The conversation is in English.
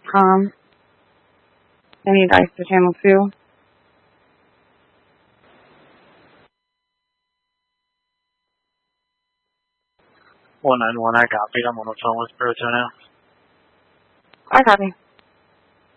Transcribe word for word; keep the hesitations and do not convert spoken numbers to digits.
com. I need ice to channel two. one nine one, I copy. I'm on the phone with Spirito now. I copy.